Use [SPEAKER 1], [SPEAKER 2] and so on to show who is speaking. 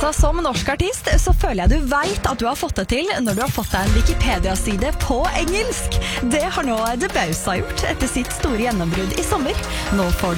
[SPEAKER 1] Altså, som norsk artist så føler jeg du vet at du har fått det til når du har fått deg en Wikipedia-side på engelsk. Det har nå The Bausa gjort etter sitt store gjennombrudd i sommer. Nå får du